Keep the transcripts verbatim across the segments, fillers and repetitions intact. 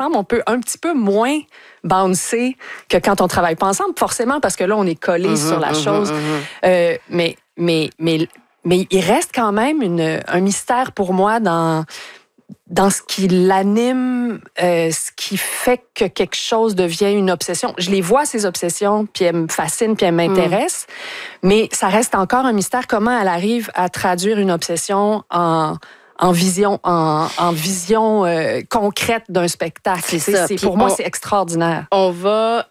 ensemble, on peut un petit peu moins bouncer que quand on travaille pas ensemble, forcément, parce que là, on est collé mm-hmm, sur la mm-hmm, chose. Mm-hmm. Euh, mais, mais, mais, mais il reste quand même une, un mystère pour moi dans... dans ce qui l'anime, euh, ce qui fait que quelque chose devient une obsession. Je les vois, ces obsessions, puis elles me fascinent, puis elles m'intéressent, mm. mais ça reste encore un mystère comment elle arrive à traduire une obsession en, en vision, en, en vision euh, concrète d'un spectacle. C'est, c'est, c'est Pour on, moi, c'est extraordinaire. On va...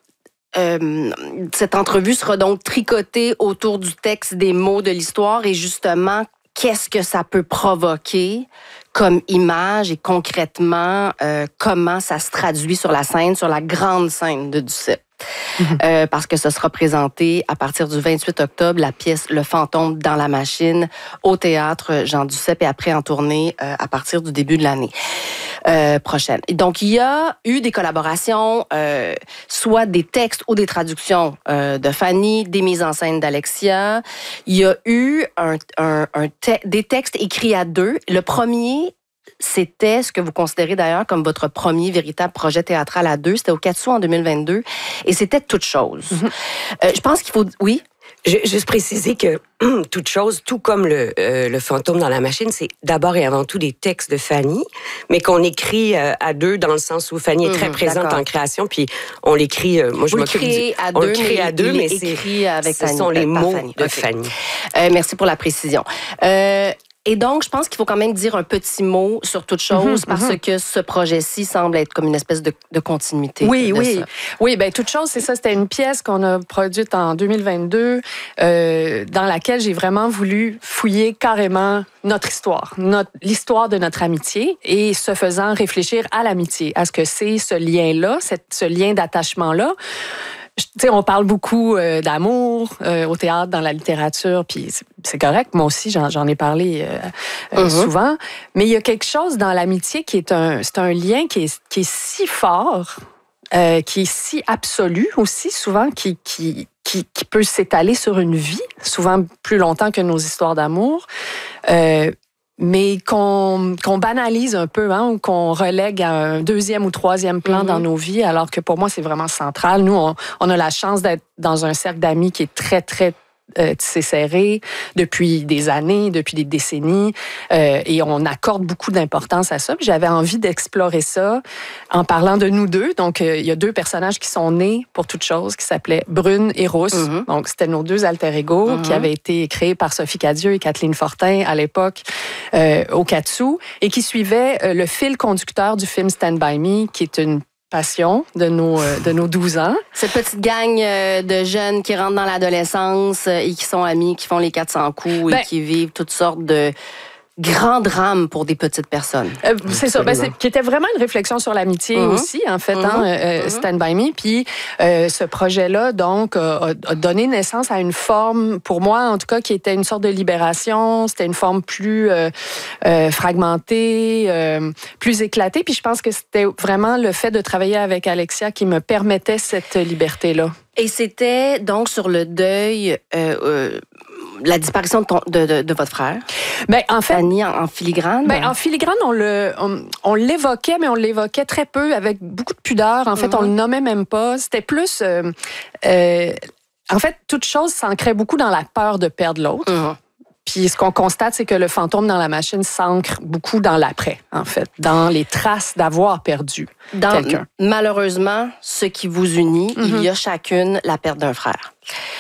Euh, cette entrevue sera donc tricotée autour du texte, des mots, de l'histoire, et justement, qu'est-ce que ça peut provoquer comme image et concrètement, euh, comment ça se traduit sur la scène, sur la grande scène de Duceppe. Mm-hmm. Euh, parce que ce sera présenté à partir du vingt-huit octobre, la pièce Le fantôme dans la machine au théâtre Jean Duceppe et après en tournée euh, à partir du début de l'année euh, prochaine. Donc, il y a eu des collaborations, euh, soit des textes ou des traductions euh, de Fanny, des mises en scène d'Alexia. Il y a eu un, un, un te- des textes écrits à deux. Le premier, c'était ce que vous considérez d'ailleurs comme votre premier véritable projet théâtral à deux. C'était au Quat'Sous en deux mille vingt-deux et c'était Toute chose. Mm-hmm. Euh, je pense qu'il faut... Oui? Je, juste préciser que Toute chose, tout comme le, euh, le fantôme dans la machine, c'est d'abord et avant tout des textes de Fanny, mais qu'on écrit euh, à deux dans le sens où Fanny est très mmh, présente d'accord. en création, puis on l'écrit. Euh, moi, je Vous m'occupe du, à on deux, le crée à deux, mais c'est écrit avec ce Fanny, sont les mots Fanny. de okay. Fanny. Euh, merci pour la précision. Euh, Et donc, je pense qu'il faut quand même dire un petit mot sur Toute chose, mm-hmm, parce mm-hmm. que ce projet-ci semble être comme une espèce de, de continuité. Oui, de oui. Ça. Oui, bien, Toute chose, c'est ça. C'était une pièce qu'on a produite en deux mille vingt-deux, euh, dans laquelle j'ai vraiment voulu fouiller carrément notre histoire, notre, l'histoire de notre amitié, et ce faisant réfléchir à l'amitié, à ce que c'est ce lien-là, cette, ce lien d'attachement-là. Tu sais, on parle beaucoup euh, d'amour euh, au théâtre, dans la littérature, puis c'est, c'est correct. Moi aussi, j'en, j'en ai parlé euh, euh, mm-hmm. souvent. Mais il y a quelque chose dans l'amitié qui est un, c'est un lien qui est, qui est si fort, euh, qui est si absolu aussi, souvent, qui, qui, qui, qui peut s'étaler sur une vie, souvent plus longtemps que nos histoires d'amour. Euh, mais qu'on, qu'on banalise un peu, hein, ou qu'on relègue à un deuxième ou troisième plan mm-hmm. dans nos vies, alors que pour moi, c'est vraiment central. Nous, on, on a la chance d'être dans un cercle d'amis qui est très, très euh, tissé serré depuis des années, depuis des décennies, euh, et on accorde beaucoup d'importance à ça. Puis j'avais envie d'explorer ça en parlant de nous deux. Donc, euh, il y a deux personnages qui sont nés pour Toute chose, qui s'appelaient Brune et Rousse. Mm-hmm. Donc, c'était nos deux alter-ego mm-hmm. qui avaient été créés par Sophie Cadieux et Kathleen Fortin à l'époque euh, au Quat'Sous, et qui suivaient euh, le fil conducteur du film Stand By Me, qui est une passion de nos, euh, de nos douze ans. Cette petite gang euh, de jeunes qui rentrent dans l'adolescence euh, et qui sont amis, qui font les quatre cents coups ben, et qui vivent toutes sortes de grands drames pour des petites personnes. Euh, c'est ça, ben, c'est, qui était vraiment une réflexion sur l'amitié mm-hmm. aussi, en fait, mm-hmm. hein, euh, mm-hmm. Stand By Me. Puis euh, ce projet-là, donc, a, a donné naissance à une forme, pour moi, en tout cas, qui était une sorte de libération. C'était une forme plus euh, euh, fragmentée, euh, plus éclatée. Puis je pense que c'était vraiment le fait de travailler avec Alexia qui me permettait cette liberté-là. Et c'était donc sur le deuil... Euh, euh, la disparition de, ton, de, de, de votre frère. Ben, en fait, Fanny, en, en filigrane. Ben, en filigrane, on, le, on, on l'évoquait, mais on l'évoquait très peu, avec beaucoup de pudeur. En fait, mm-hmm. on le nommait même pas. C'était plus... Euh, euh, en fait, toute chose s'ancrait beaucoup dans la peur de perdre l'autre. Mm-hmm. Puis ce qu'on constate, c'est que le fantôme dans la machine s'ancre beaucoup dans l'après, en fait, dans les traces d'avoir perdu dans, quelqu'un. Malheureusement, ce qui vous unit, mm-hmm. il y a chacune la perte d'un frère.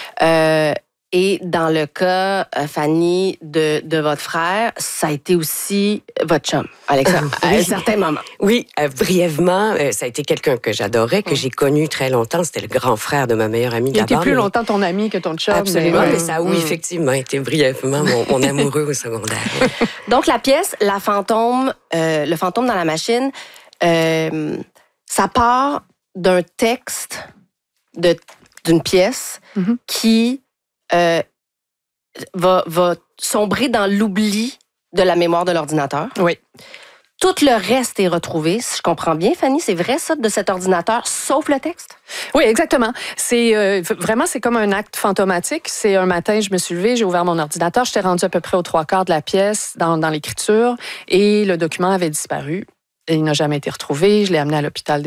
Euh, Et dans le cas, Fanny, de, de votre frère, ça a été aussi votre chum, Alexia, euh, à oui. un certain moment. Oui, euh, brièvement, euh, ça a été quelqu'un que j'adorais, que mmh. j'ai connu très longtemps. C'était le grand frère de ma meilleure amie Il d'abord. était plus mais... longtemps ton ami que ton chum. Absolument, mais, mais, mais ça a, oui, mmh. effectivement, été brièvement mon, mon amoureux au secondaire. Donc, la pièce, La fantôme, euh, Le fantôme dans la machine, euh, ça part d'un texte, de, d'une pièce mmh. qui... Euh, va, va sombrer dans l'oubli de la mémoire de l'ordinateur. Oui. Tout le reste est retrouvé, si je comprends bien, Fanny, c'est vrai ça, de cet ordinateur, sauf le texte? Oui, exactement. C'est euh, vraiment, c'est comme un acte fantomatique. C'est un matin, je me suis levée, j'ai ouvert mon ordinateur, j'étais rendue à peu près aux trois quarts de la pièce dans, dans l'écriture, et le document avait disparu. Et il n'a jamais été retrouvé. Je l'ai amené à l'hôpital